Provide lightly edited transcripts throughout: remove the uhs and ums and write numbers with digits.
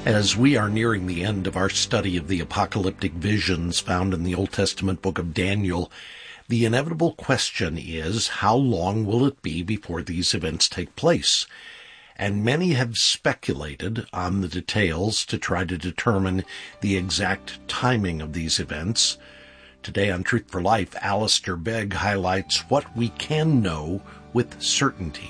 As we are nearing the end of our study of the apocalyptic visions found in the Old Testament book of Daniel, the inevitable question is, how long will it be before these events take place? And many have speculated on the details to try to determine the exact timing of these events. Today on Truth for Life, Alistair Begg highlights what we can know with certainty.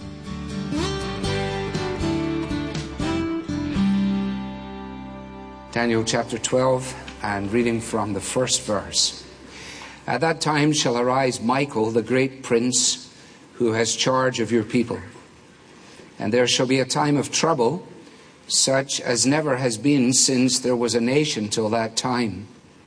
Daniel chapter 12, and reading from the first verse. At that time shall arise Michael, the great prince, who has charge of your people. And there shall be a time of trouble, such as never has been since there was a nation till that time.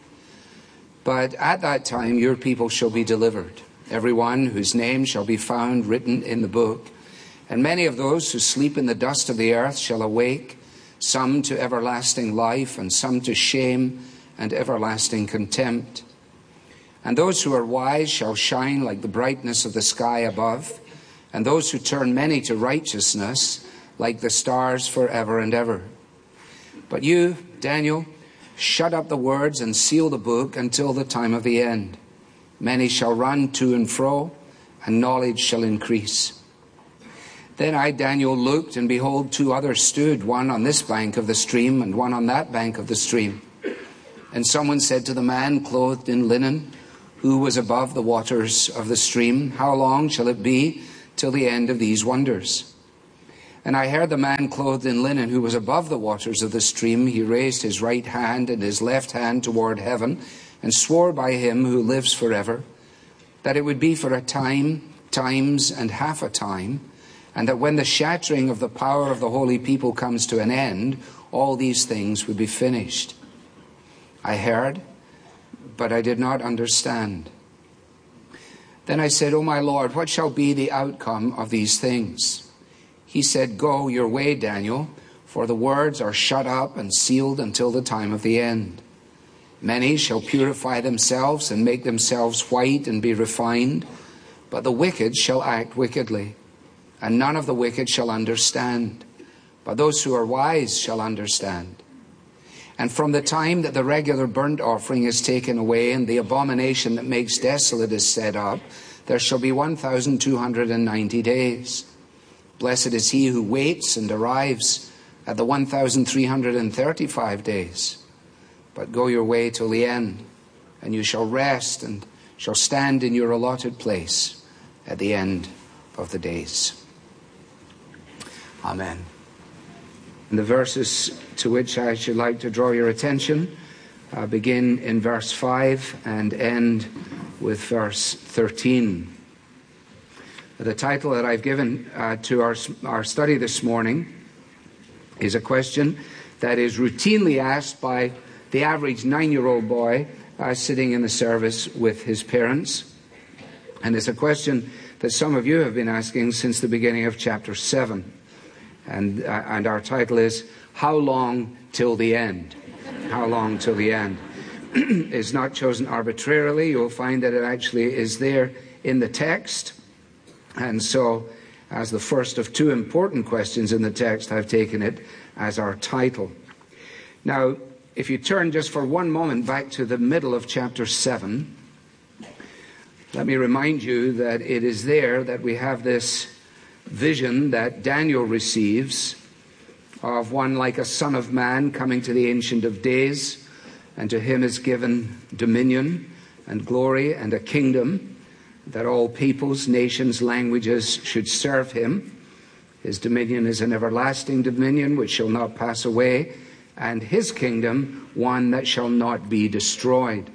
But at that time your people shall be delivered, every one whose name shall be found written in the book. And many of those who sleep in the dust of the earth shall awake, some to everlasting life, and some to shame and everlasting contempt. And those who are wise shall shine like the brightness of the sky above, and those who turn many to righteousness like the stars forever and ever. But you, Daniel, shut up the words and seal the book until the time of the end. Many shall run to and fro, and knowledge shall increase. Then I, Daniel, looked, and behold, two others stood, one on this bank of the stream, and one on that bank of the stream. And someone said to the man clothed in linen, who was above the waters of the stream, how long shall it be till the end of these wonders? And I heard the man clothed in linen, who was above the waters of the stream, he raised his right hand and his left hand toward heaven, and swore by him who lives forever, that it would be for a time, times, and half a time, and that when the shattering of the power of the holy people comes to an end, all these things would be finished. I heard, but I did not understand. Then I said, O my Lord, what shall be the outcome of these things? He said, Go your way, Daniel, for the words are shut up and sealed until the time of the end. Many shall purify themselves and make themselves white and be refined, but the wicked shall act wickedly. And none of the wicked shall understand, but those who are wise shall understand. And from the time that the regular burnt offering is taken away and the abomination that makes desolate is set up, there shall be 1,290 days. Blessed is he who waits and arrives at the 1,335 days. But go your way till the end, and you shall rest and shall stand in your allotted place at the end of the days. Amen. And the verses to which I should like to draw your attention begin in verse 5 and end with verse 13. The title that I've given to our study this morning is a question that is routinely asked by the average 9-year-old boy sitting in the service with his parents. And it's a question that some of you have been asking since the beginning of chapter 7. And our title is, How Long Till the End? How Long Till the End? It's not chosen arbitrarily. You'll find that it actually is there in the text. And so, as the first of two important questions in the text, I've taken it as our title. Now, if you turn just for one moment back to the middle of chapter 7, let me remind you that it is there that we have this vision that Daniel receives of one like a son of man coming to the Ancient of Days, and to him is given dominion and glory and a kingdom, that all peoples, nations, languages should serve him. His dominion is an everlasting dominion which shall not pass away, and his kingdom one that shall not be destroyed.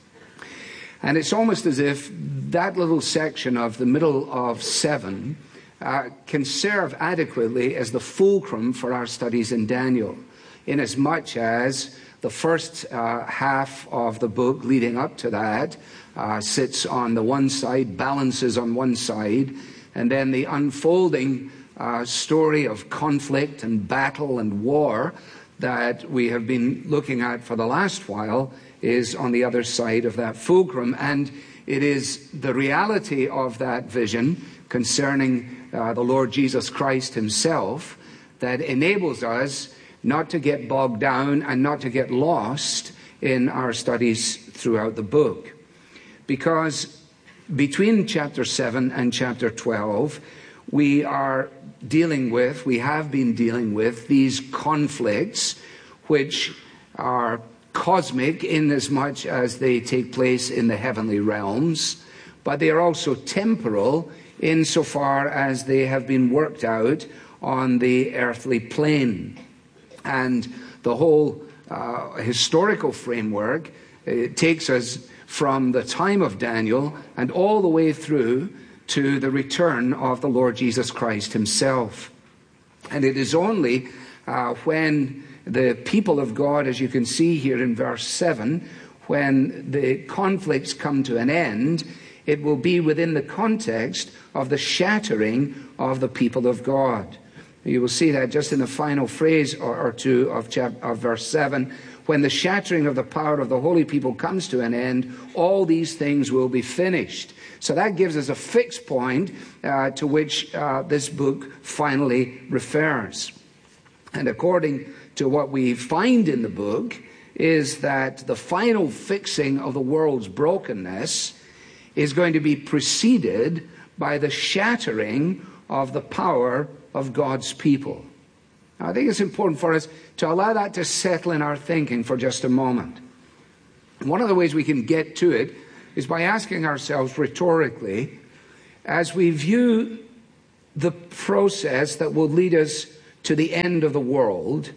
And it's almost as if that little section of the middle of 7 can serve adequately as the fulcrum for our studies in Daniel, inasmuch as the first half of the book leading up to that sits on the one side, balances on one side, and then the unfolding story of conflict and battle and war that we have been looking at for the last while is on the other side of that fulcrum. And it is the reality of that vision concerning the Lord Jesus Christ himself that enables us not to get bogged down and not to get lost in our studies throughout the book. Because between chapter 7 and chapter 12, we have been dealing with these conflicts, which are cosmic in as much as they take place in the heavenly realms, but they are also temporal insofar as they have been worked out on the earthly plane. And the whole historical framework takes us from the time of Daniel and all the way through to the return of the Lord Jesus Christ himself. And it is only when the people of God, as you can see here in verse 7, when the conflicts come to an end, it will be within the context of the shattering of the people of God. You will see that just in the final phrase or two of verse 7. When the shattering of the power of the holy people comes to an end, all these things will be finished. So that gives us a fixed point to which this book finally refers. And according to what we find in the book, is that the final fixing of the world's brokenness is going to be preceded by the shattering of the power of God's people. Now, I think it's important for us to allow that to settle in our thinking for just a moment. One of the ways we can get to it is by asking ourselves rhetorically, as we view the process that will lead us to the end of the world,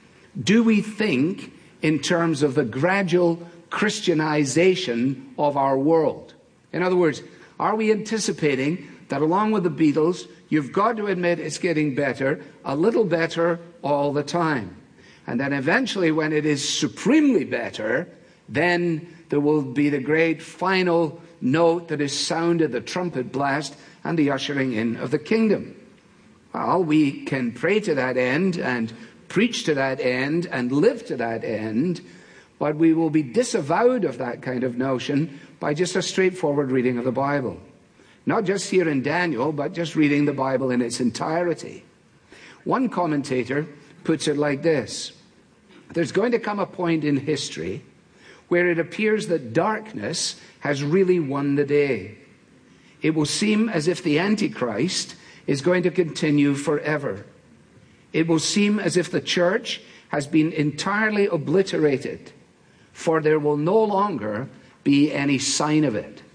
do we think in terms of the gradual Christianization of our world? In other words, are we anticipating that along with the Beatles, you've got to admit it's getting better, a little better all the time. And then eventually when it is supremely better, then there will be the great final note that is sounded, the trumpet blast, and the ushering in of the kingdom. Well, we can pray to that end and preach to that end and live to that end, but we will be disavowed of that kind of notion by just a straightforward reading of the Bible. Not just here in Daniel, but just reading the Bible in its entirety. One commentator puts it like this: there's going to come a point in history where it appears that darkness has really won the day. It will seem as if the Antichrist is going to continue forever. It will seem as if the church has been entirely obliterated, for there will no longer be any sign of it.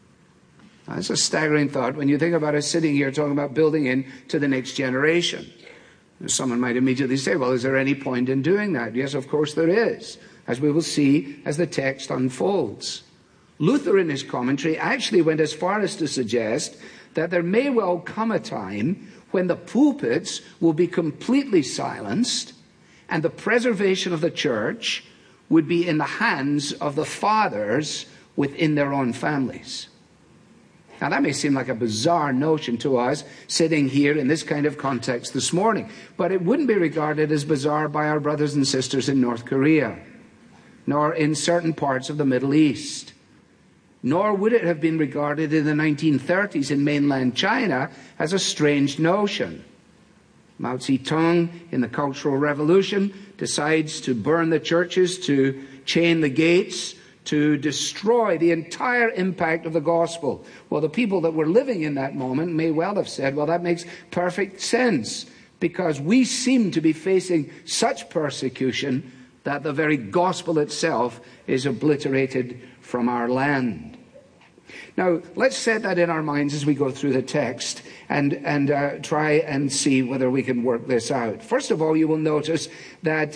Now, that's a staggering thought when you think about us sitting here talking about building into the next generation. Someone might immediately say, well, is there any point in doing that? Yes, of course there is, as we will see as the text unfolds. Luther, in his commentary, actually went as far as to suggest that there may well come a time when the pulpits will be completely silenced and the preservation of the church would be in the hands of the fathers within their own families. Now, that may seem like a bizarre notion to us sitting here in this kind of context this morning, but it wouldn't be regarded as bizarre by our brothers and sisters in North Korea, nor in certain parts of the Middle East, nor would it have been regarded in the 1930s in mainland China as a strange notion. Mao Zedong, in the Cultural Revolution, decides to burn the churches, to chain the gates, to destroy the entire impact of the gospel. Well, the people that were living in that moment may well have said, well, that makes perfect sense, because we seem to be facing such persecution that the very gospel itself is obliterated from our land. Now, let's set that in our minds as we go through the text and try and see whether we can work this out. First of all, you will notice that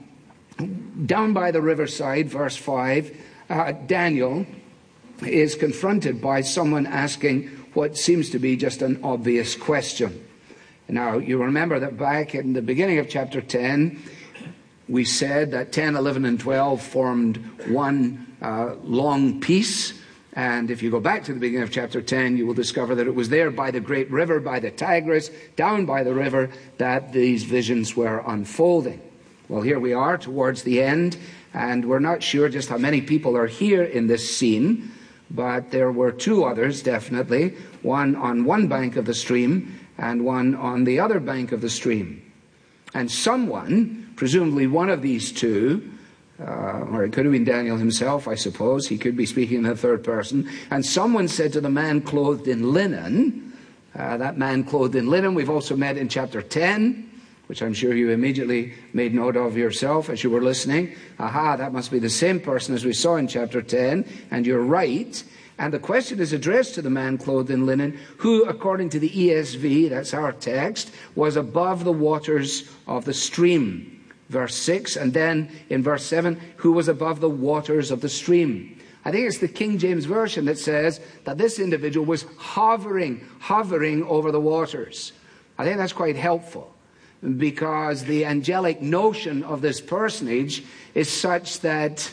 down by the riverside, verse 5, Daniel is confronted by someone asking what seems to be just an obvious question. Now, you remember that back in the beginning of chapter 10, we said that 10, 11, and 12 formed one long piece. And if you go back to the beginning of chapter 10, you will discover that it was there by the great river, by the Tigris, down by the river, that these visions were unfolding. Well, here we are towards the end, and we're not sure just how many people are here in this scene, but there were two others, definitely, one on one bank of the stream and one on the other bank of the stream. And someone, presumably one of these two, or it could have been Daniel himself, I suppose. He could be speaking in the third person. And someone said to the man clothed in linen, that man clothed in linen, we've also met in chapter 10, which I'm sure you immediately made note of yourself as you were listening. Aha, that must be the same person as we saw in chapter 10, and you're right. And the question is addressed to the man clothed in linen, who, according to the ESV, that's our text, was above the waters of the stream. Verse 6, and then in verse 7, who was above the waters of the stream. I think it's the King James Version that says that this individual was hovering over the waters. I think that's quite helpful, because the angelic notion of this personage is such that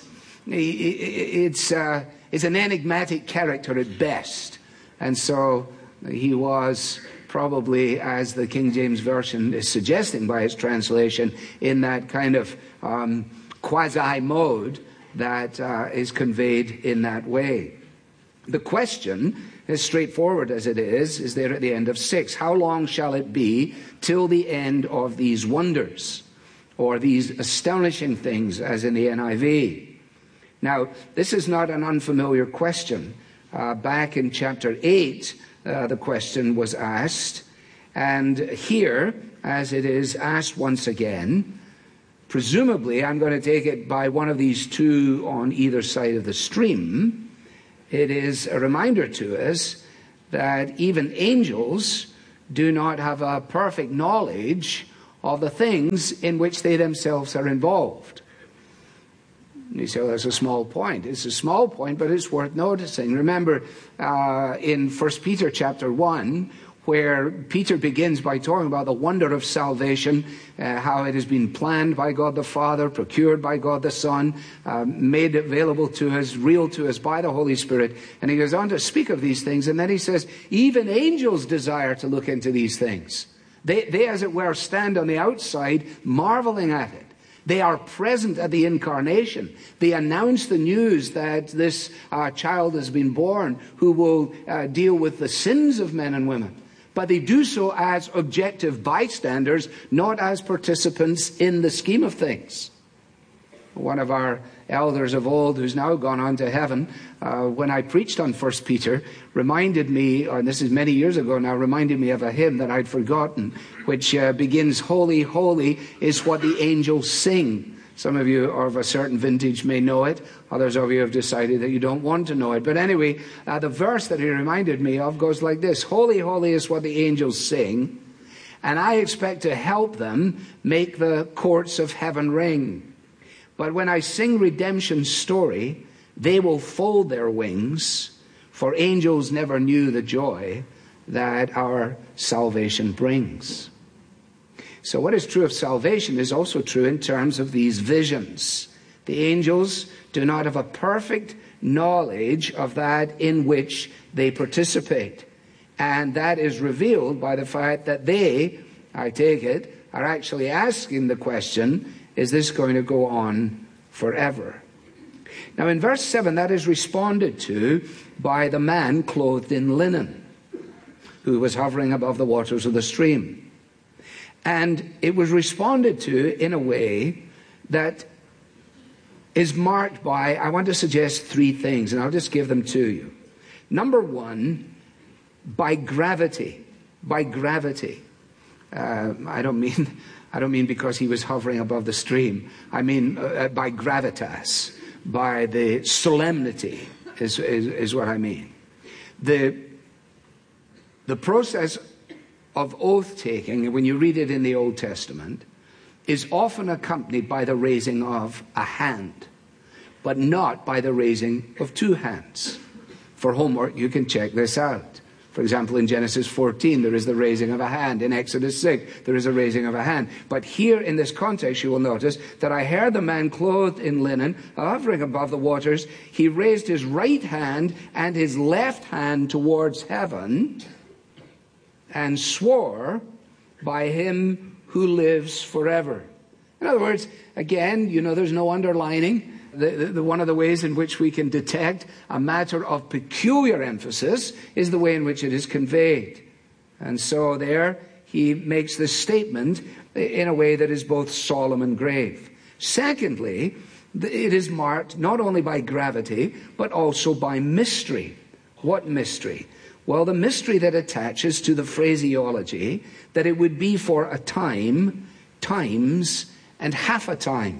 it's an enigmatic character at best. And so he was probably, as the King James Version is suggesting by its translation, in that kind of quasi mode that is conveyed in that way. The question, as straightforward as it is there at the end of 6. How long shall it be till the end of these wonders, or these astonishing things, as in the NIV? Now, this is not an unfamiliar question. Back in chapter 8, the question was asked, and here, as it is asked once again, presumably, I'm going to take it by one of these two on either side of the stream, it is a reminder to us that even angels do not have a perfect knowledge of the things in which they themselves are involved. You say, well, that's a small point. It's a small point, but it's worth noticing. Remember, in 1 Peter chapter 1, where Peter begins by talking about the wonder of salvation, how it has been planned by God the Father, procured by God the Son, made available to us, real to us by the Holy Spirit. And he goes on to speak of these things, and then he says, even angels desire to look into these things. They, as it were, stand on the outside, marveling at it. They are present at the incarnation. They announce the news that this child has been born who will deal with the sins of men and women. But they do so as objective bystanders, not as participants in the scheme of things. One of our elders of old, who's now gone on to heaven, when I preached on 1 Peter, reminded me, and this is many years ago now, reminded me of a hymn that I'd forgotten, which begins, "Holy, holy is what the angels sing." Some of you of a certain vintage may know it. Others of you have decided that you don't want to know it. But anyway, the verse that he reminded me of goes like this: "Holy, holy is what the angels sing, and I expect to help them make the courts of heaven ring. But when I sing redemption's story, they will fold their wings, for angels never knew the joy that our salvation brings." So what is true of salvation is also true in terms of these visions. The angels do not have a perfect knowledge of that in which they participate. And that is revealed by the fact that they, I take it, are actually asking the question, is this going to go on forever? Now in verse 7, that is responded to by the man clothed in linen, who was hovering above the waters of the stream. And it was responded to in a way that is marked by, I want to suggest three things, and I'll just give them to you. Number one, by gravity. By gravity. I don't mean because he was hovering above the stream. I mean by gravitas, by the solemnity is what I mean. The process of oath-taking, when you read it in the Old Testament, is often accompanied by the raising of a hand, but not by the raising of two hands. For homework, you can check this out. For example, in Genesis 14, there is the raising of a hand. In Exodus 6, there is a raising of a hand. But here in this context, you will notice that I heard the man clothed in linen, hovering above the waters. He raised his right hand and his left hand towards heaven, and swore by him who lives forever. In other words, again, there's no underlining. One of the ways in which we can detect a matter of peculiar emphasis is the way in which it is conveyed. And so there he makes this statement in a way that is both solemn and grave. Secondly, it is marked not only by gravity, but also by mystery. What mystery? Well, the mystery that attaches to the phraseology that it would be for a time, times, and half a time.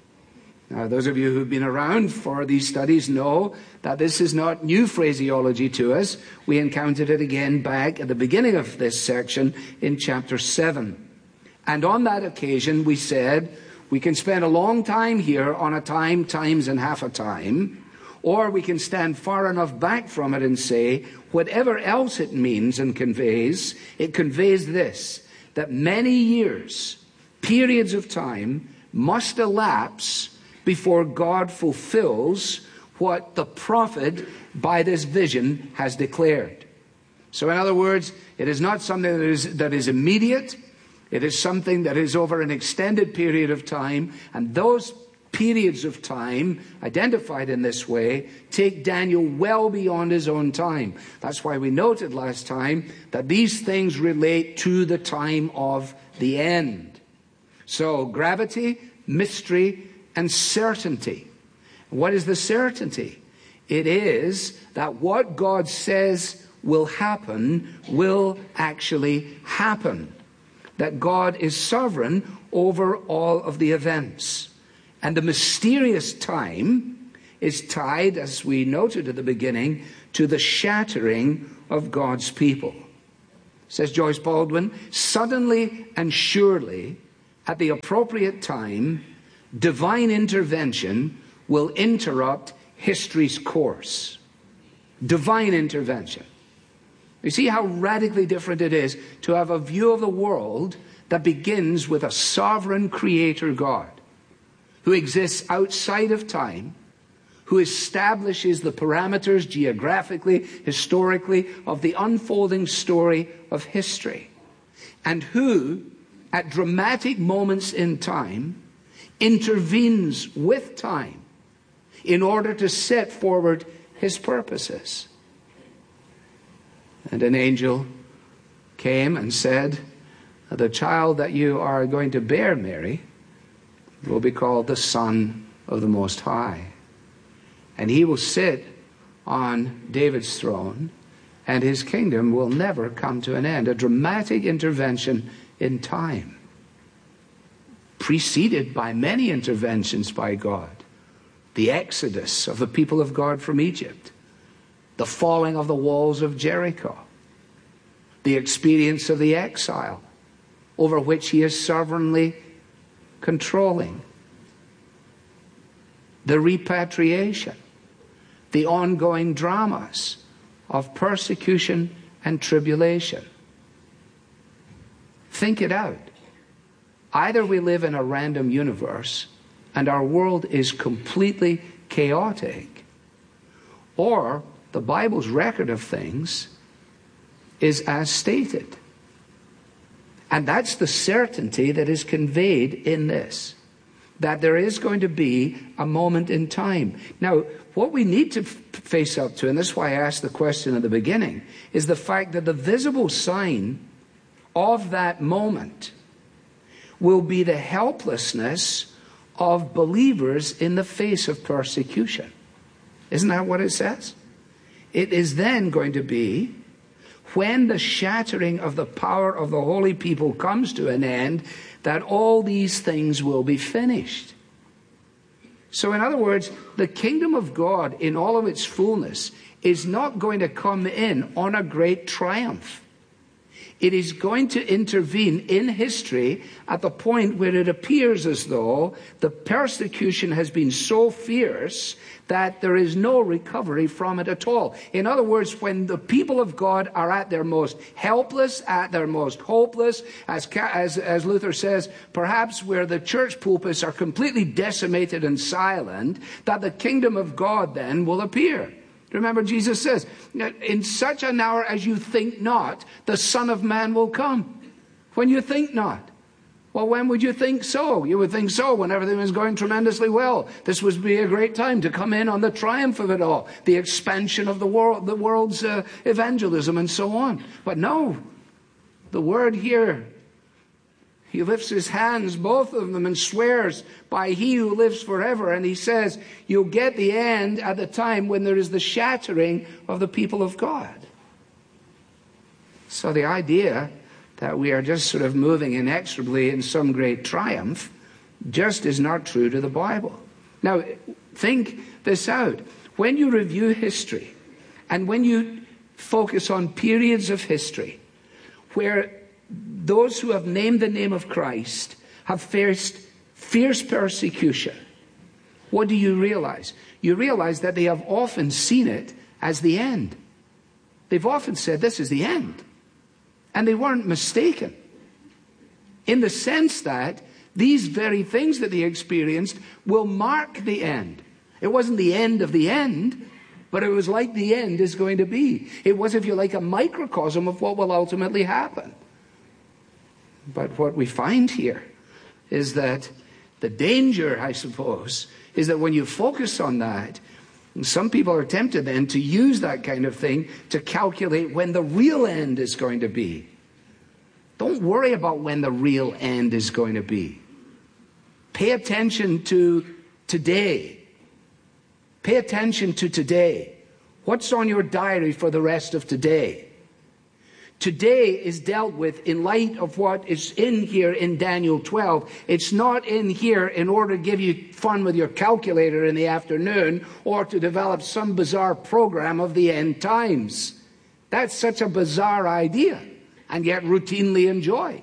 Now, those of you who've been around for these studies know that this is not new phraseology to us. We encountered it again back at the beginning of this section in chapter 7. And on that occasion, we said we can spend a long time here on a time, times, and half a time, or we can stand far enough back from it and say, whatever else it means and conveys, it conveys this, that many years, periods of time, must elapse before God fulfills what the prophet, by this vision, has declared. So in other words, it is not something that is immediate. It is something that is over an extended period of time, and those periods of time, identified in this way, take Daniel well beyond his own time. That's why we noted last time that these things relate to the time of the end. So, gravity, mystery, and certainty. What is the certainty? It is that what God says will happen will actually happen. That God is sovereign over all of the events. And the mysterious time is tied, as we noted at the beginning, to the shattering of God's people. Says Joyce Baldwin, suddenly and surely, at the appropriate time, divine intervention will interrupt history's course. Divine intervention. You see how radically different it is to have a view of the world that begins with a sovereign creator God who exists outside of time, who establishes the parameters geographically, historically, of the unfolding story of history, and who, at dramatic moments in time, intervenes with time in order to set forward his purposes. And an angel came and said, the child that you are going to bear, Mary, will be called the Son of the Most High. And he will sit on David's throne, and his kingdom will never come to an end. A dramatic intervention in time, preceded by many interventions by God. The exodus of the people of God from Egypt, the falling of the walls of Jericho, the experience of the exile over which he is sovereignly controlling, the repatriation, the ongoing dramas of persecution and tribulation. Think it out. Either we live in a random universe and our world is completely chaotic, or the Bible's record of things is as stated. And that's the certainty that is conveyed in this, that there is going to be a moment in time. Now, what we need to face up to, and this is why I asked the question at the beginning, is the fact that the visible sign of that moment will be the helplessness of believers in the face of persecution. Isn't that what it says? It is then going to be when the shattering of the power of the holy people comes to an end, that all these things will be finished. So in other words, the kingdom of God in all of its fullness is not going to come in on a great triumph. It is going to intervene in history at the point where it appears as though the persecution has been so fierce that there is no recovery from it at all. In other words, when the people of God are at their most helpless, at their most hopeless, as Luther says, perhaps where the church pulpits are completely decimated and silent, that the kingdom of God then will appear. Remember, Jesus says, in such an hour as you think not, the Son of Man will come. When you think not. Well, when would you think so? You would think so when everything was going tremendously well. This would be a great time to come in on the triumph of it all. The expansion of the world's evangelism and so on. But no. The word here, he lifts his hands, both of them, and swears by he who lives forever. And he says, you'll get the end at the time when there is the shattering of the people of God. So the idea that we are just sort of moving inexorably in some great triumph just is not true to the Bible. Now, think this out. When you review history, and when you focus on periods of history where those who have named the name of Christ have faced fierce persecution, what do you realize? You realize that they have often seen it as the end. They've often said, this is the end. And they weren't mistaken, in the sense that these very things that they experienced will mark the end. It wasn't the end of the end, but it was like the end is going to be. It was, if you like, a microcosm of what will ultimately happen. But what we find here is that the danger, I suppose, is that when you focus on that, some people are tempted then to use that kind of thing to calculate when the real end is going to be. Don't worry about when the real end is going to be. Pay attention to today. Pay attention to today. What's on your diary for the rest of today? Today is dealt with in light of what is in here in Daniel 12. It's not in here in order to give you fun with your calculator in the afternoon or to develop some bizarre program of the end times. That's such a bizarre idea, and yet routinely enjoyed.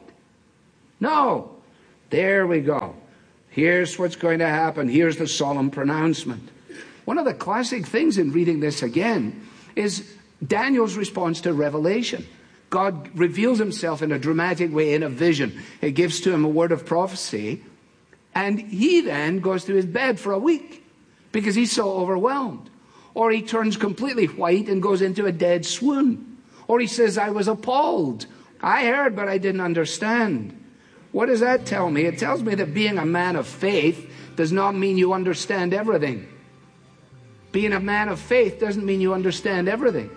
No. There we go. Here's what's going to happen. Here's the solemn pronouncement. One of the classic things in reading this again is Daniel's response to Revelation. God reveals himself in a dramatic way in a vision. It gives to him a word of prophecy. And he then goes to his bed for a week because he's so overwhelmed. Or he turns completely white and goes into a dead swoon. Or he says, I was appalled. I heard, but I didn't understand. What does that tell me? It tells me that being a man of faith does not mean you understand everything. Being a man of faith doesn't mean you understand everything.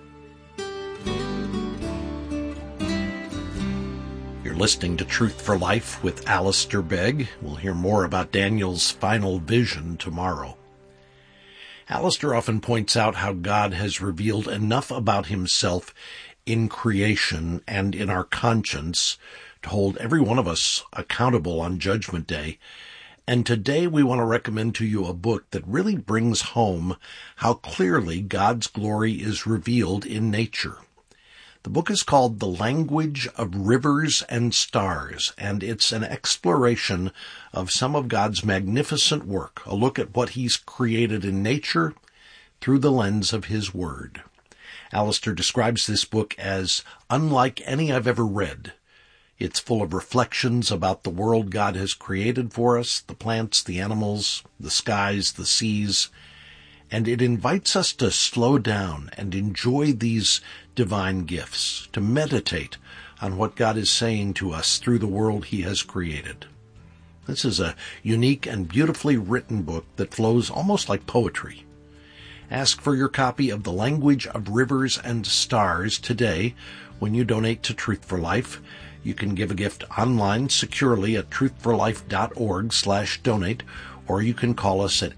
You're listening to Truth for Life with Alistair Begg. We'll hear more about Daniel's final vision tomorrow. Alistair often points out how God has revealed enough about himself in creation and in our conscience to hold every one of us accountable on Judgment Day. And today we want to recommend to you a book that really brings home how clearly God's glory is revealed in nature. The book is called The Language of Rivers and Stars, and it's an exploration of some of God's magnificent work, a look at what he's created in nature through the lens of his word. Alistair describes this book as unlike any I've ever read. It's full of reflections about the world God has created for us, the plants, the animals, the skies, the seas, and it invites us to slow down and enjoy these divine gifts, to meditate on what God is saying to us through the world he has created. This is a unique and beautifully written book that flows almost like poetry. Ask for your copy of The Language of Rivers and Stars today when you donate to Truth for Life. You can give a gift online securely at truthforlife.org/donate, or you can call us at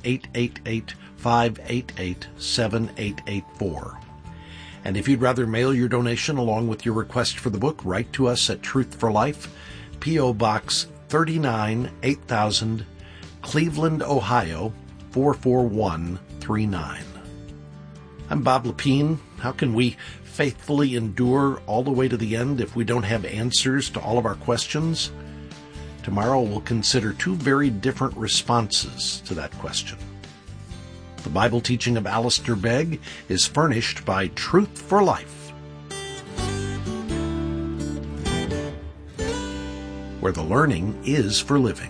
888-588-7884. And if you'd rather mail your donation along with your request for the book, write to us at Truth for Life, P.O. Box 39, 8000, Cleveland, Ohio, 44139. I'm Bob Lepine. How can we faithfully endure all the way to the end if we don't have answers to all of our questions? Tomorrow we'll consider two very different responses to that question. The Bible teaching of Alistair Begg is furnished by Truth for Life, where the learning is for living.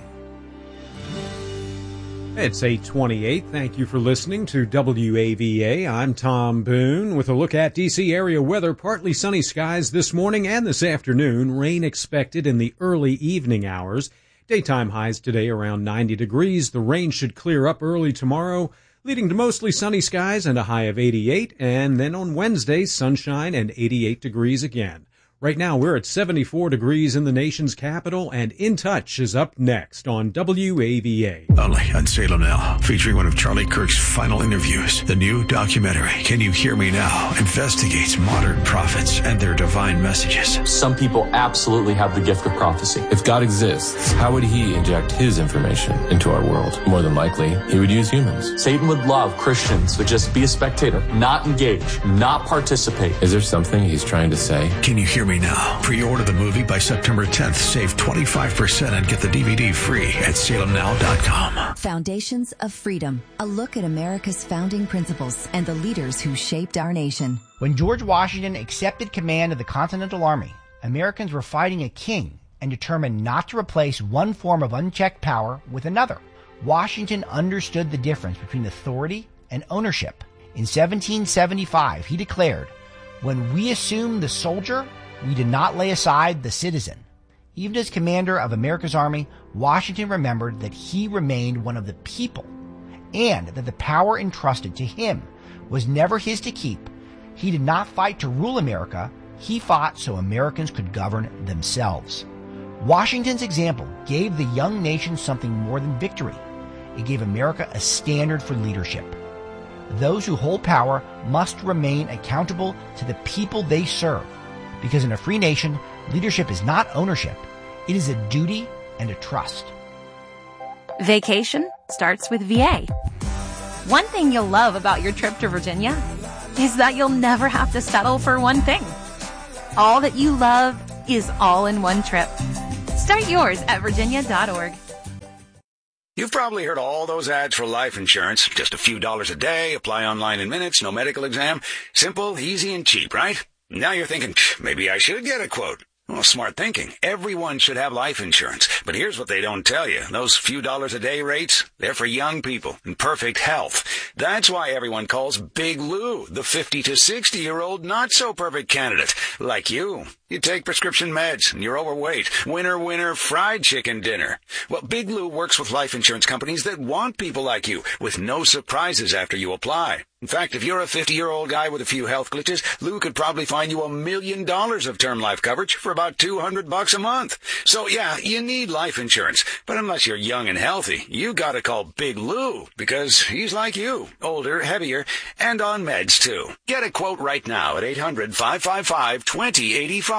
It's 8:28. Thank you for listening to WAVA. I'm Tom Boone with a look at D.C. area weather. Partly sunny skies this morning and this afternoon. Rain expected in the early evening hours. Daytime highs today around 90 degrees. The rain should clear up early tomorrow, leading to mostly sunny skies and a high of 88. And then on Wednesday, sunshine and 88 degrees again. Right now, we're at 74 degrees in the nation's capital, and In Touch is up next on WAVA. Only on Salem Now, featuring one of Charlie Kirk's final interviews. The new documentary, Can You Hear Me Now?, investigates modern prophets and their divine messages. Some people absolutely have the gift of prophecy. If God exists, how would he inject his information into our world? More than likely, he would use humans. Satan would love Christians to just be a spectator, not engage, not participate. Is there something he's trying to say? Can You Hear Me Now? Pre-order the movie by September 10th. Save 25% and get the DVD free at salemnow.com. Foundations of Freedom, a look at America's founding principles and the leaders who shaped our nation. When George Washington accepted command of the Continental Army, Americans were fighting a king and determined not to replace one form of unchecked power with another. Washington understood the difference between authority and ownership. In 1775, he declared, "When we assume the soldier, we did not lay aside the citizen." Even as commander of America's army, Washington remembered that he remained one of the people and that the power entrusted to him was never his to keep. He did not fight to rule America. He fought so Americans could govern themselves. Washington's example gave the young nation something more than victory. It gave America a standard for leadership. Those who hold power must remain accountable to the people they serve. Because in a free nation, leadership is not ownership. It is a duty and a trust. Vacation starts with VA. One thing you'll love about your trip to Virginia is that you'll never have to settle for one thing. All that you love is all in one trip. Start yours at virginia.org. You've probably heard all those ads for life insurance. Just a few dollars a day, apply online in minutes, no medical exam. Simple, easy, and cheap, right? Now you're thinking, maybe I should get a quote. Well, smart thinking. Everyone should have life insurance. But here's what they don't tell you. Those few dollars a day rates, they're for young people in perfect health. That's why everyone calls Big Lou the 50 to 60-year-old not-so-perfect candidate, like you. You take prescription meds, and you're overweight. Winner, winner, fried chicken dinner. Well, Big Lou works with life insurance companies that want people like you, with no surprises after you apply. In fact, if you're a 50-year-old guy with a few health glitches, Lou could probably find you $1 million of term life coverage for about $200 a month. So yeah, you need life insurance. But unless you're young and healthy, you gotta call Big Lou, because he's like you, older, heavier, and on meds too. Get a quote right now at 800-555-2085.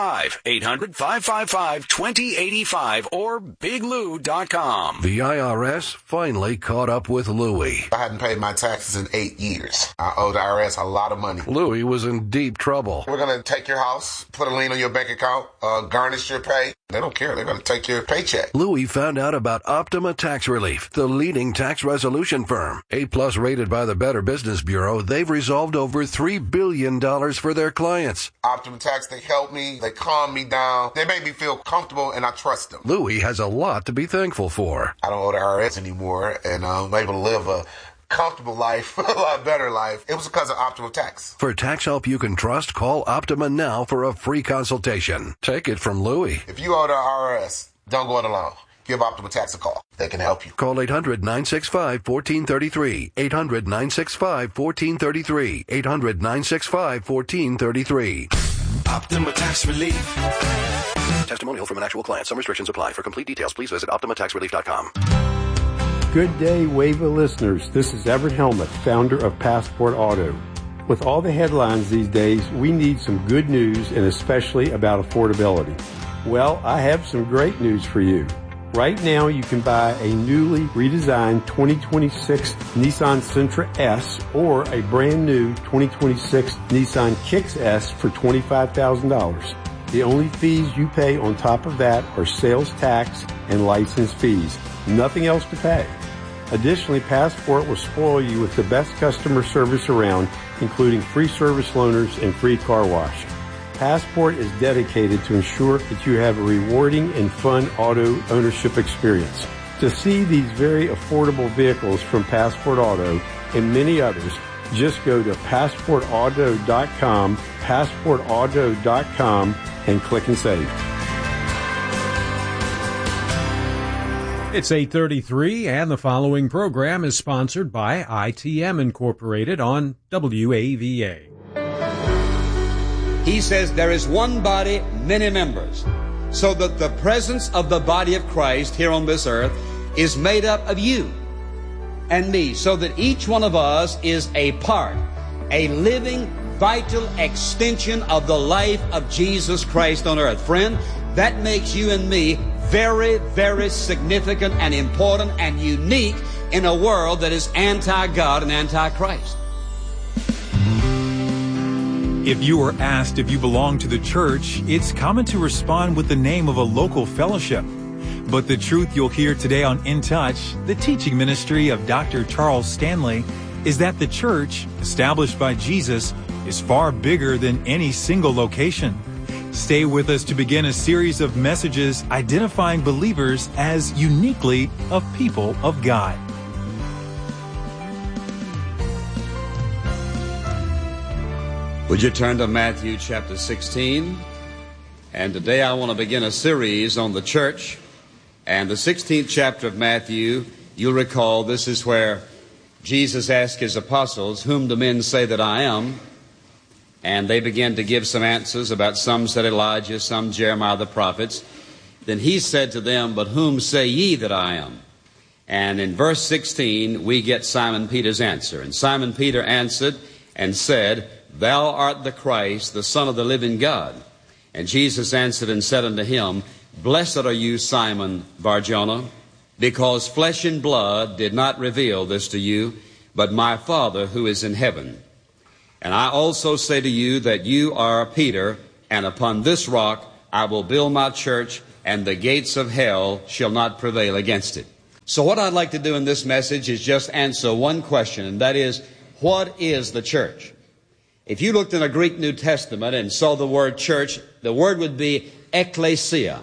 800-555-2085 or biglou.com. The IRS finally caught up with Louie. I hadn't paid my taxes in 8 years. I owe the IRS a lot of money. Louie was in deep trouble. We're going to take your house, put a lien on your bank account, garnish your pay. They don't care. They're going to take your paycheck. Louie found out about Optima Tax Relief, the leading tax resolution firm. A-plus rated by the Better Business Bureau, they've resolved over $3 billion for their clients. Optima Tax, they help me. They calm me down. They make me feel comfortable, and I trust them. Louie has a lot to be thankful for. I don't owe the IRS anymore, and I'm able to live a comfortable life, a lot better life. It was because of Optima Tax. For tax help you can trust, call Optima now for a free consultation. Take it from Louie. If you owe the IRS, don't go it alone. Give Optima Tax a call. They can help you. Call 800-965-1433. 800-965-1433. 800-965-1433. Optima Tax Relief. Testimonial from an actual client. Some restrictions apply. For complete details, please visit OptimaTaxRelief.com. Good day, WAVA listeners. This is Everett Helmuth, founder of Passport Auto. With all the headlines these days, we need some good news, and especially about affordability. Well, I have some great news for you. Right now, you can buy a newly redesigned 2026 Nissan Sentra S or a brand new 2026 Nissan Kicks S for $25,000. The only fees you pay on top of that are sales tax and license fees. Nothing else to pay. Additionally, Passport will spoil you with the best customer service around, including free service loaners and free car wash. Passport is dedicated to ensure that you have a rewarding and fun auto ownership experience. To see these very affordable vehicles from Passport Auto and many others, just go to PassportAuto.com, PassportAuto.com, and click and save. It's 8:33, and the following program is sponsored by ITM Incorporated on WAVA. He says there is one body, many members, so that the presence of the body of Christ here on this earth is made up of you and me, so that each one of us is a part, a living, vital extension of the life of Jesus Christ on earth. Friend, that makes you and me very, very significant and important and unique in a world that is anti-God and anti-Christ. If you are asked if you belong to the church, it's common to respond with the name of a local fellowship. But the truth you'll hear today on In Touch, the teaching ministry of Dr. Charles Stanley, is that the church, established by Jesus, is far bigger than any single location. Stay with us to begin a series of messages identifying believers as uniquely a people of God. Would you turn to Matthew chapter 16? And today I want to begin a series on the church. And the 16th chapter of Matthew, you'll recall this is where Jesus asked his apostles, "Whom do men say that I am?" And they began to give some answers about some said Elijah, some Jeremiah the prophets. Then he said to them, "But whom say ye that I am?" And in verse 16, we get Simon Peter's answer. And Simon Peter answered and said, "Thou art the Christ, the Son of the living God." And Jesus answered and said unto him, "Blessed are you, Simon Bar-Jonah, because flesh and blood did not reveal this to you, but my Father who is in heaven. And I also say to you that you are Peter, and upon this rock I will build my church, and the gates of hell shall not prevail against it." So what I'd like to do in this message is just answer one question, and that is, what is the church? If you looked in a Greek New Testament and saw the word church, the word would be ekklesia,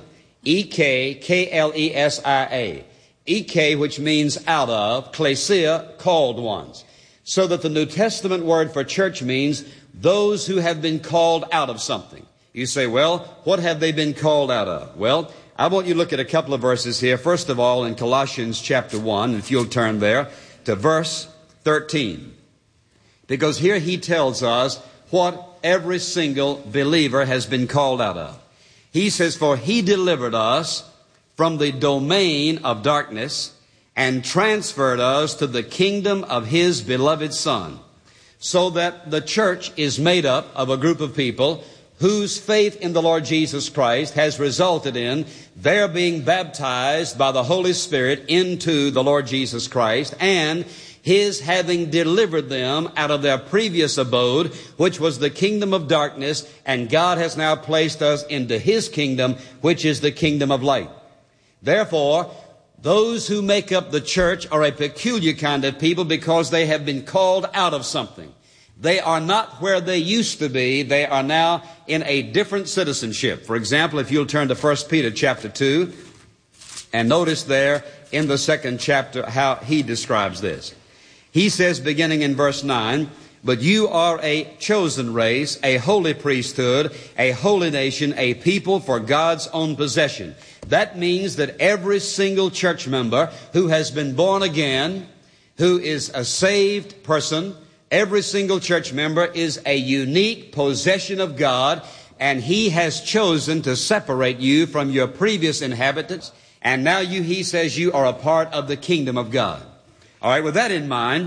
E-K-K-L-E-S-I-A. Ek, which means out of, klesia, called ones. So that the New Testament word for church means those who have been called out of something. You say, well, what have they been called out of? Well, I want you to look at a couple of verses here. First of all, in Colossians chapter 1, if you'll turn there, to verse 13. Because here he tells us what every single believer has been called out of. He says, "For he delivered us from the domain of darkness and transferred us to the kingdom of his beloved Son." So that the church is made up of a group of people whose faith in the Lord Jesus Christ has resulted in their being baptized by the Holy Spirit into the Lord Jesus Christ, and his having delivered them out of their previous abode, which was the kingdom of darkness, and God has now placed us into his kingdom, which is the kingdom of light. Therefore, those who make up the church are a peculiar kind of people because they have been called out of something. They are not where they used to be. They are now in a different citizenship. For example, if you'll turn to 1 Peter chapter 2, and notice there in the 2nd chapter how he describes this. He says, beginning in verse 9, "But you are a chosen race, a holy priesthood, a holy nation, a people for God's own possession." That means that every single church member who has been born again, who is a saved person, every single church member is a unique possession of God, and he has chosen to separate you from your previous inhabitants, and now he says you are a part of the kingdom of God. All right, with that in mind,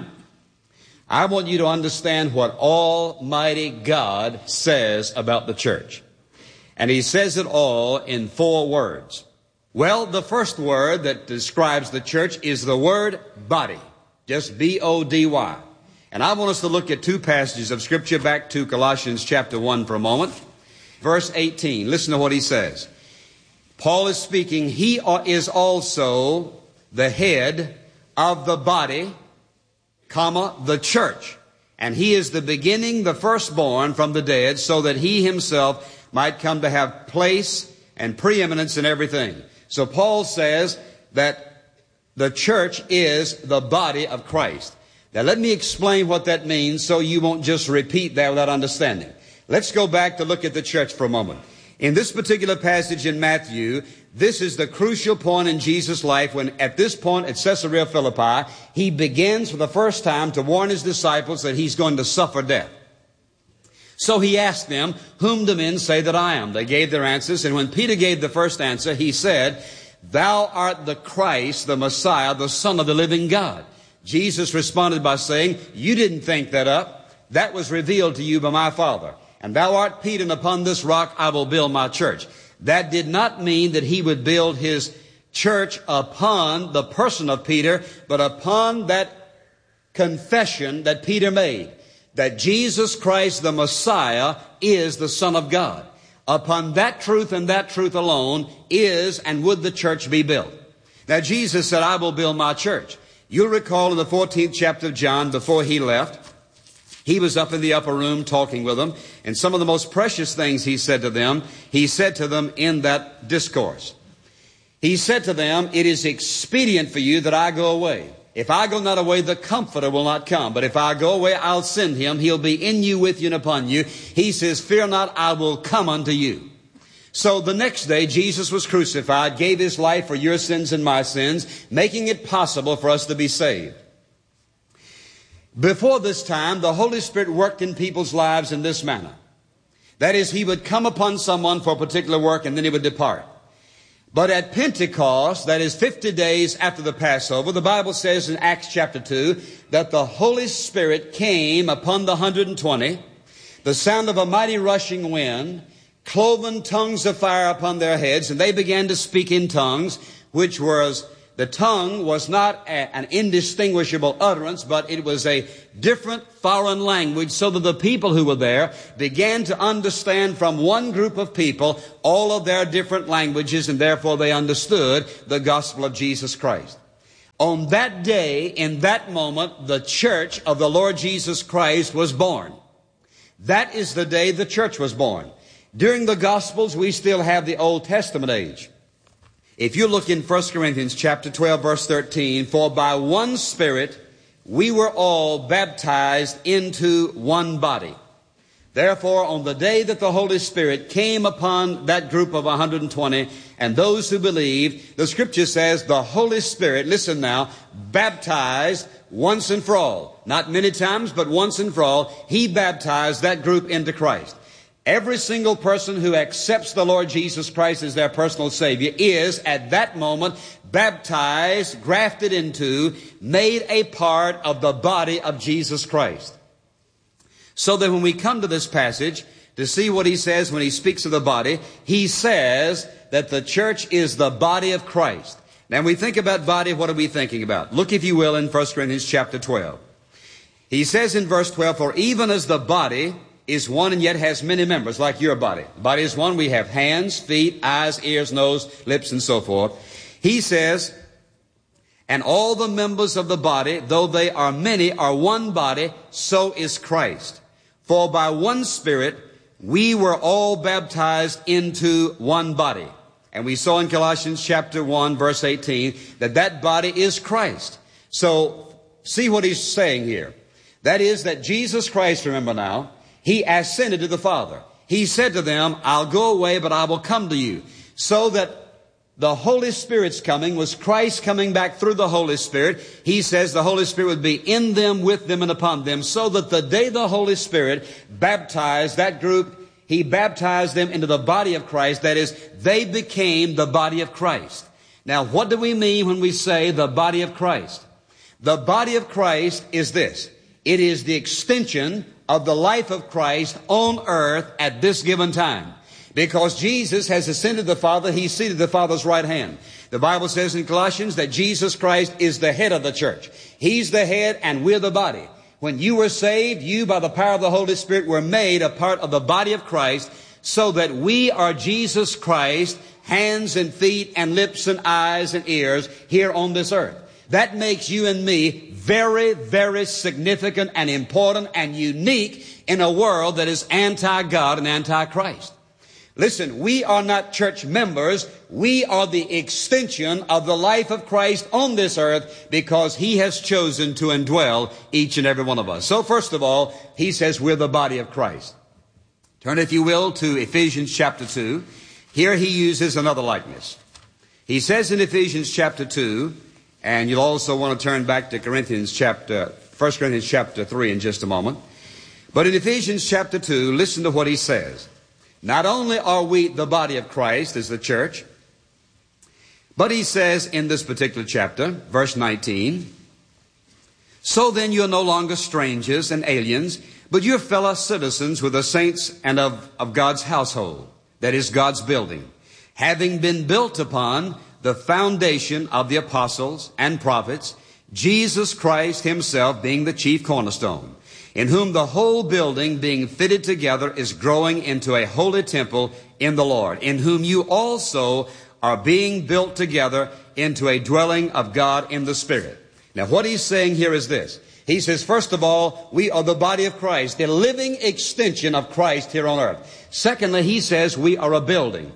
I want you to understand what Almighty God says about the church. And he says it all in 4 words. Well, the first word that describes the church is the word body. Just B-O-D-Y. And I want us to look at 2 passages of Scripture, back to Colossians chapter 1 for a moment. Verse 18, listen to what he says. Paul is speaking, he is also the head of the body, the church. And he is the beginning, the firstborn from the dead, so that he himself might come to have place and preeminence in everything. So Paul says that the church is the body of Christ. Now let me explain what that means so you won't just repeat that without understanding. Let's go back to look at the church for a moment. In this particular passage in Matthew, this is the crucial point in Jesus' life when at this point at Caesarea Philippi, he begins for the first time to warn his disciples that he's going to suffer death. So he asked them, whom do men say that I am? They gave their answers, and when Peter gave the first answer, he said, Thou art the Christ, the Messiah, the Son of the living God. Jesus responded by saying, You didn't think that up. That was revealed to you by my Father. And thou art Peter, and upon this rock I will build my church. That did not mean that he would build his church upon the person of Peter, but upon that confession that Peter made, that Jesus Christ, the Messiah, is the Son of God. Upon that truth and that truth alone is and would the church be built. Now Jesus said, I will build my church. You'll recall in the 14th chapter of John, before he left, he was up in the upper room talking with them, and some of the most precious things he said to them in that discourse. He said to them, It is expedient for you that I go away. If I go not away, the Comforter will not come. But if I go away, I'll send him. He'll be in you, with you, and upon you. He says, Fear not, I will come unto you. So the next day, Jesus was crucified, gave his life for your sins and my sins, making it possible for us to be saved. Before this time, the Holy Spirit worked in people's lives in this manner. That is, he would come upon someone for a particular work, and then he would depart. But at Pentecost, that is 50 days after the Passover, the Bible says in Acts chapter 2 that the Holy Spirit came upon the 120, the sound of a mighty rushing wind, cloven tongues of fire upon their heads, and they began to speak in tongues, which was, the tongue was not an indistinguishable utterance, but it was a different foreign language, so that the people who were there began to understand from one group of people all of their different languages, and therefore they understood the gospel of Jesus Christ. On that day, in that moment, the church of the Lord Jesus Christ was born. That is the day the church was born. During the Gospels, we still have the Old Testament age. If you look in 1 Corinthians chapter 12, verse 13, For by one Spirit we were all baptized into one body. Therefore, on the day that the Holy Spirit came upon that group of 120 and those who believed, the Scripture says the Holy Spirit, listen now, baptized once and for all. Not many times, but once and for all, he baptized that group into Christ. Every single person who accepts the Lord Jesus Christ as their personal Savior is, at that moment, baptized, grafted into, made a part of the body of Jesus Christ. So that when we come to this passage to see what he says when he speaks of the body, he says that the church is the body of Christ. Now, when we think about body, what are we thinking about? Look, if you will, in 1 Corinthians chapter 12. He says in verse 12, For even as the body is one and yet has many members, like your body. The body is one. We have hands, feet, eyes, ears, nose, lips, and so forth. He says, And all the members of the body, though they are many, are one body, so is Christ. For by one Spirit we were all baptized into one body. And we saw in Colossians chapter 1, verse 18, that body is Christ. So, see what he's saying here. That is that Jesus Christ, remember now, he ascended to the Father. He said to them, I'll go away, but I will come to you. So that the Holy Spirit's coming was Christ coming back through the Holy Spirit. He says the Holy Spirit would be in them, with them, and upon them. So that the day the Holy Spirit baptized that group, he baptized them into the body of Christ. That is, they became the body of Christ. Now, what do we mean when we say the body of Christ? The body of Christ is this. It is the extension of the life of Christ on earth at this given time. Because Jesus has ascended to the Father, he's seated at the Father's right hand. The Bible says in Colossians that Jesus Christ is the head of the church. He's the head and we're the body. When you were saved, you by the power of the Holy Spirit were made a part of the body of Christ, so that we are Jesus Christ, hands and feet and lips and eyes and ears here on this earth. That makes you and me very, very significant and important and unique in a world that is anti-God and anti-Christ. Listen, we are not church members. We are the extension of the life of Christ on this earth, because he has chosen to indwell each and every one of us. So first of all, he says we're the body of Christ. Turn, if you will, to Ephesians chapter 2. Here he uses another likeness. He says in Ephesians chapter 2, and you'll also want to turn back to 1 Corinthians chapter 3 in just a moment. But in Ephesians chapter 2, listen to what he says. Not only are we the body of Christ as the church, but he says in this particular chapter, verse 19, so then you are no longer strangers and aliens, but you're fellow citizens with the saints and of God's household, that is God's building, having been built upon the foundation of the apostles and prophets, Jesus Christ himself being the chief cornerstone, in whom the whole building being fitted together is growing into a holy temple in the Lord, in whom you also are being built together into a dwelling of God in the Spirit. Now what he's saying here is this. He says, first of all, we are the body of Christ, the living extension of Christ here on earth. Secondly, he says we are a building.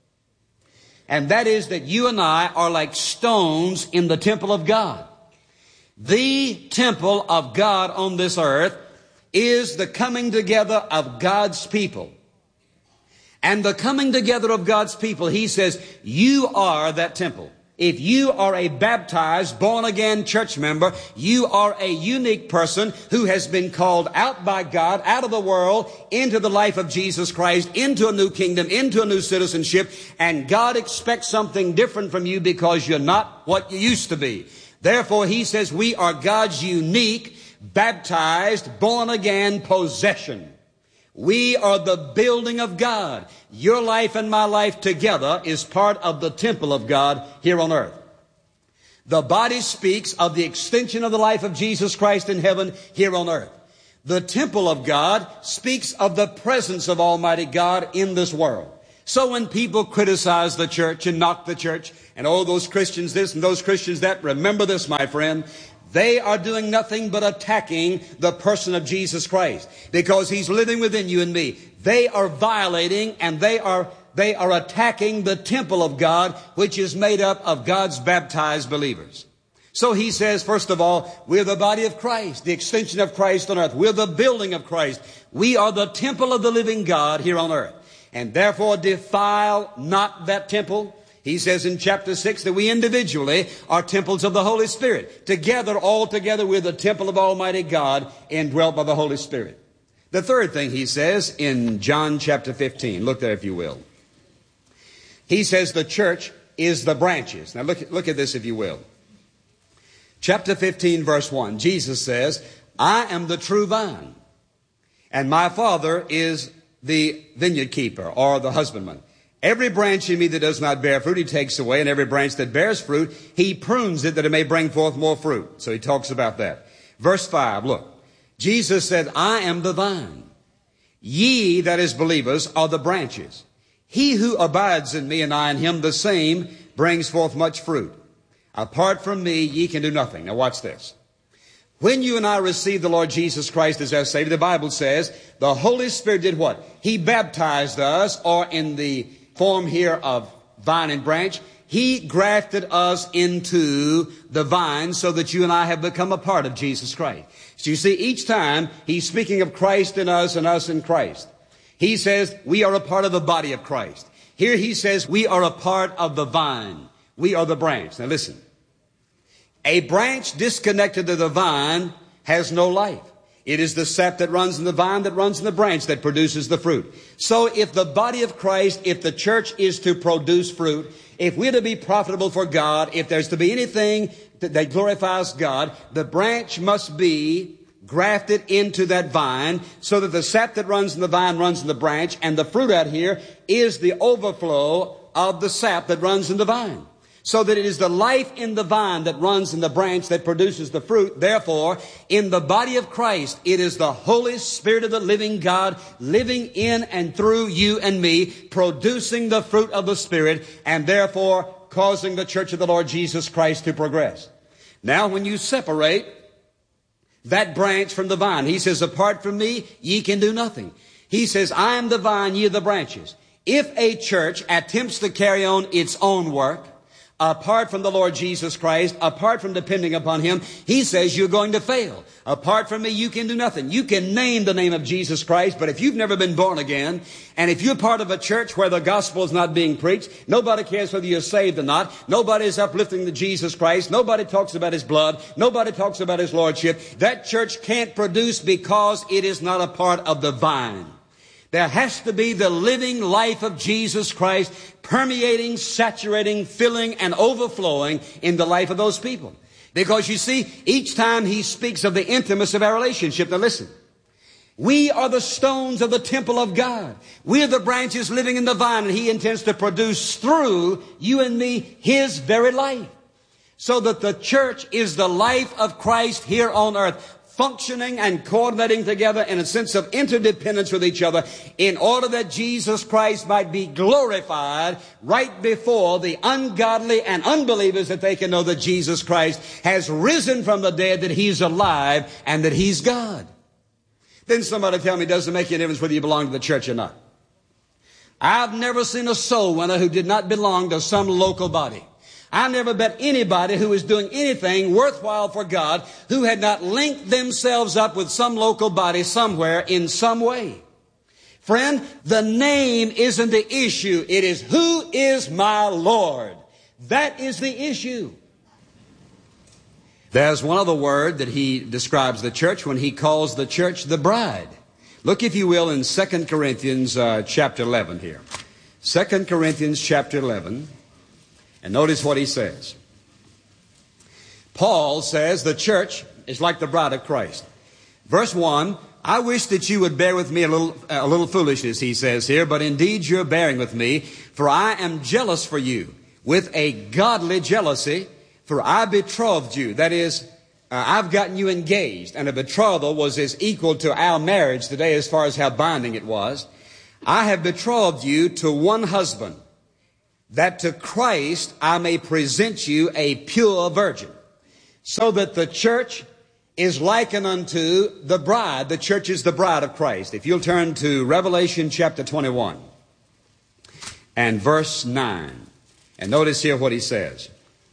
And that is that you and I are like stones in the temple of God. The temple of God on this earth is the coming together of God's people. And the coming together of God's people, he says, you are that temple. If you are a baptized, born-again church member, you are a unique person who has been called out by God, out of the world, into the life of Jesus Christ, into a new kingdom, into a new citizenship, and God expects something different from you because you're not what you used to be. Therefore, he says we are God's unique, baptized, born-again possession. We are the building of God. Your life and my life together is part of the temple of God here on earth. The body speaks of the extension of the life of Jesus Christ in heaven here on earth. The temple of God speaks of the presence of Almighty God in this world. So when people criticize the church and knock the church, and oh, those Christians this and those Christians that, remember this, my friend, they are doing nothing but attacking the person of Jesus Christ because he's living within you and me. They are violating and they are attacking the temple of God, which is made up of God's baptized believers. So he says, first of all, we're the body of Christ, the extension of Christ on earth. We're the building of Christ. We are the temple of the living God here on earth. And therefore defile not that temple. He says in chapter 6 that we individually are temples of the Holy Spirit. Together, all together, we're the temple of Almighty God indwelt by the Holy Spirit. The third thing he says in John chapter 15, look there if you will. He says the church is the branches. Now look at this if you will. Chapter 15 verse 1, Jesus says, I am the true vine, and my Father is the vineyard keeper or the husbandman. Every branch in me that does not bear fruit, he takes away, and every branch that bears fruit, he prunes it that it may bring forth more fruit. So he talks about that. Verse 5, look. Jesus said, I am the vine. Ye, that is believers, are the branches. He who abides in me and I in him, the same brings forth much fruit. Apart from me, ye can do nothing. Now watch this. When you and I received the Lord Jesus Christ as our Savior, the Bible says, the Holy Spirit did what? He baptized us, or in the form here of vine and branch, he grafted us into the vine so that you and I have become a part of Jesus Christ. So you see, each time he's speaking of Christ in us and us in Christ, he says we are a part of the body of Christ. Here he says we are a part of the vine. We are the branch. Now listen, a branch disconnected to the vine has no life. It is the sap that runs in the vine that runs in the branch that produces the fruit. So if the body of Christ, if the church is to produce fruit, if we're to be profitable for God, if there's to be anything that glorifies God, the branch must be grafted into that vine so that the sap that runs in the vine runs in the branch, and the fruit out here is the overflow of the sap that runs in the vine. So that it is the life in the vine that runs in the branch that produces the fruit. Therefore, in the body of Christ, it is the Holy Spirit of the living God living in and through you and me, producing the fruit of the Spirit, and therefore causing the church of the Lord Jesus Christ to progress. Now, when you separate that branch from the vine, he says, apart from me, ye can do nothing. He says, I am the vine, ye are the branches. If a church attempts to carry on its own work, apart from the Lord Jesus Christ, apart from depending upon Him, He says you're going to fail. Apart from me, you can do nothing. You can name the name of Jesus Christ, but if you've never been born again, and if you're part of a church where the gospel is not being preached, nobody cares whether you're saved or not, nobody is uplifting the Jesus Christ, nobody talks about His blood, nobody talks about His lordship, that church can't produce because it is not a part of the vine. There has to be the living life of Jesus Christ permeating, saturating, filling, and overflowing in the life of those people. Because you see, each time He speaks of the intimacy of our relationship, now listen, we are the stones of the temple of God. We are the branches living in the vine, and He intends to produce through you and me His very life. So that the church is the life of Christ here on earth, functioning and coordinating together in a sense of interdependence with each other in order that Jesus Christ might be glorified right before the ungodly and unbelievers, that they can know that Jesus Christ has risen from the dead, that He's alive, and that He's God. Then somebody tell me, it doesn't make any difference whether you belong to the church or not. I've never seen a soul winner who did not belong to some local body. I never met anybody who was doing anything worthwhile for God who had not linked themselves up with some local body somewhere in some way. Friend, the name isn't the issue. It is, who is my Lord? That is the issue. There's one other word that He describes the church when He calls the church the bride. Look, if you will, in 2 Corinthians chapter 11 here. 2 Corinthians chapter 11. And notice what he says. Paul says the church is like the bride of Christ. Verse 1, I wish that you would bear with me a little foolishness, he says here, but indeed you're bearing with me, for I am jealous for you with a godly jealousy, for I betrothed you. That is, I've gotten you engaged, and a betrothal was as equal to our marriage today as far as how binding it was. I have betrothed you to one husband, that to Christ I may present you a pure virgin. So that the church is likened unto the bride. The church is the bride of Christ. If you'll turn to Revelation chapter 21 and verse 9. And notice here what he says.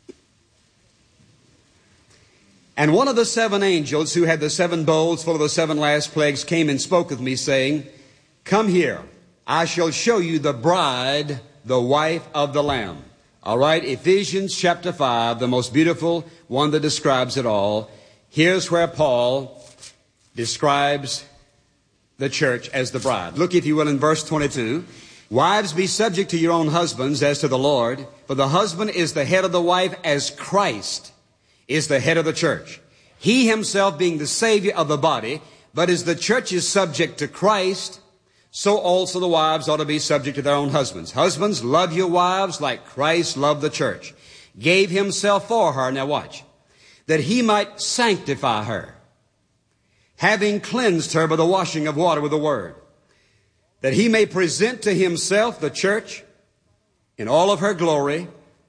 And one of the 7 angels who had the 7 bowls full of the 7 last plagues came and spoke with me, saying, Come here, I shall show you the bride, the wife of the Lamb. All right, Ephesians chapter 5, the most beautiful one that describes it all. Here's where Paul describes the church as the bride. Look, if you will, in verse 22. Wives, be subject to your own husbands as to the Lord, for the husband is the head of the wife, as Christ is the head of the church. He himself being the Savior of the body, but as the church is subject to Christ, so also the wives ought to be subject to their own husbands. Husbands, love your wives like Christ loved the church, gave himself for her. Now watch. That he might sanctify her, having cleansed her by the washing of water with the word, that he may present to himself the church in all of her glory,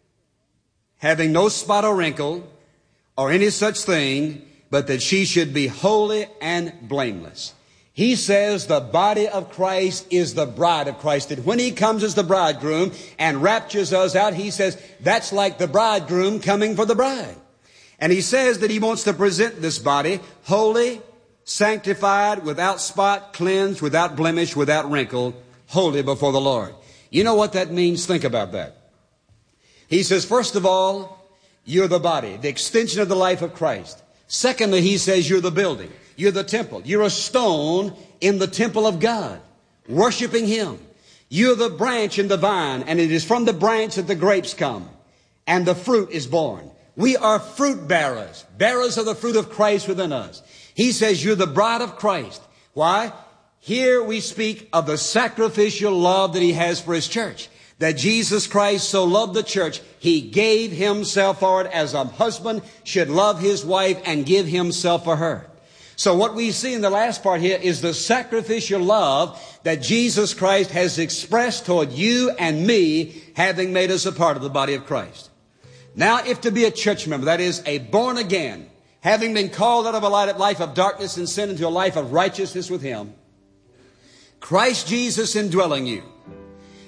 having no spot or wrinkle or any such thing, but that she should be holy and blameless. He says the body of Christ is the bride of Christ. That when He comes as the bridegroom and raptures us out, He says that's like the bridegroom coming for the bride. And He says that He wants to present this body holy, sanctified, without spot, cleansed, without blemish, without wrinkle, holy before the Lord. You know what that means? Think about that. He says, first of all, you're the body, the extension of the life of Christ. Secondly, He says you're the building. You're the temple. You're a stone in the temple of God, worshiping Him. You're the branch in the vine, and it is from the branch that the grapes come, and the fruit is born. We are fruit bearers, bearers of the fruit of Christ within us. He says you're the bride of Christ. Why? Here we speak of the sacrificial love that He has for His church. That Jesus Christ so loved the church, He gave Himself for it, as a husband should love his wife and give himself for her. So what we see in the last part here is the sacrificial love that Jesus Christ has expressed toward you and me, having made us a part of the body of Christ. Now, if to be a church member, that is a born again, having been called out of a life of darkness and sin into a life of righteousness with Him, Christ Jesus indwelling you,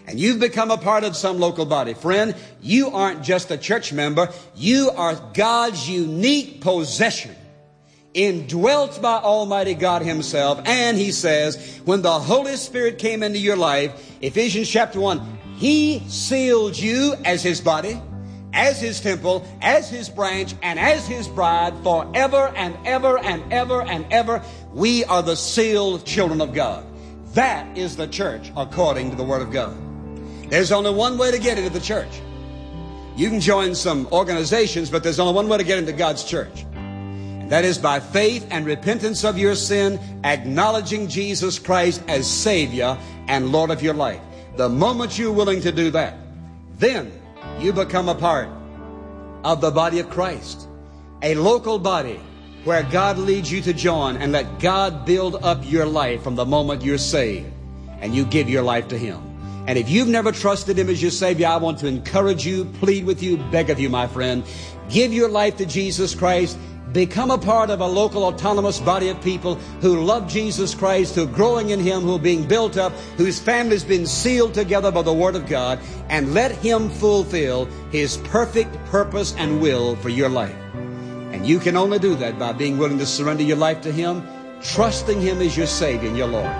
and you've become a part of some local body. Friend, you aren't just a church member. You are God's unique possession, indwelt by Almighty God Himself. And He says, when the Holy Spirit came into your life, Ephesians chapter 1, He sealed you as His body, as His temple, as His branch, and as His bride forever and ever and ever and ever. We are the sealed children of God. That is the church according to the Word of God. There's only one way to get into the church. You can join some organizations, but there's only one way to get into God's church. And that is by faith and repentance of your sin, acknowledging Jesus Christ as Savior and Lord of your life. The moment you're willing to do that, then you become a part of the body of Christ, a local body where God leads you to join, and let God build up your life from the moment you're saved and you give your life to Him. And if you've never trusted Him as your Savior, I want to encourage you, plead with you, beg of you, my friend, give your life to Jesus Christ. Become a part of a local autonomous body of people who love Jesus Christ, who are growing in Him, who are being built up, whose family's been sealed together by the Word of God, and let Him fulfill His perfect purpose and will for your life. And you can only do that by being willing to surrender your life to Him, trusting Him as your Savior and your Lord.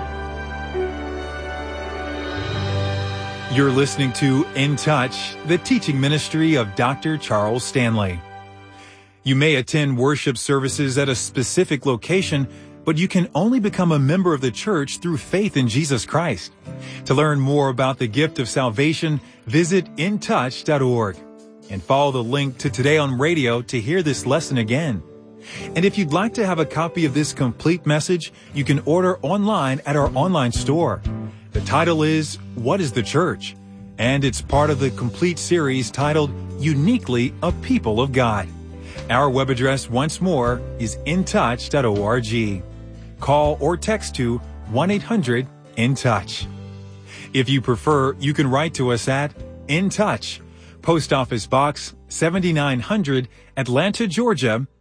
You're listening to In Touch, the teaching ministry of Dr. Charles Stanley. You may attend worship services at a specific location, but you can only become a member of the church through faith in Jesus Christ. To learn more about the gift of salvation, visit intouch.org and follow the link to Today on Radio to hear this lesson again. And if you'd like to have a copy of this complete message, you can order online at our online store. The title is, What is the Church? And it's part of the complete series titled, Uniquely a People of God. Our web address, once more, is intouch.org. Call or text to 1-800-IN-TOUCH. If you prefer, you can write to us at In Touch, Post Office Box 7900, Atlanta, Georgia